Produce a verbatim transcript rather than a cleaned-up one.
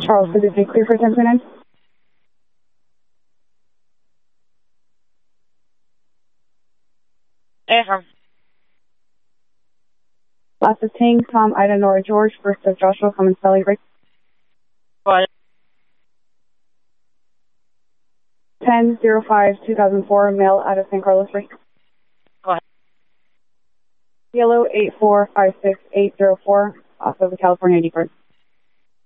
Charles, could this be clear for ten twenty-nine? Affirm. Last is Tang, Tom, Ida, Nora, George. First of Joshua, come and spelling break. Go ahead. ten oh five two thousand four, male out of San Carlos Break. Go ahead. Yellow eight four five six eight zero four, off of the California eighty card.